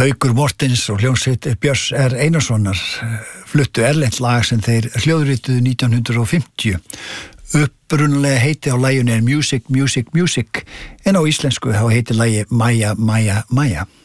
Haukur Mortens og hljómsveit Björns R. Einarssonar fluttu erlent lag sem þeir hljóðrituðu 1950. Upprunalega heiti á laginu Music, Music, Music en á íslensku þá heiti lagi Maja, Maja, Maja.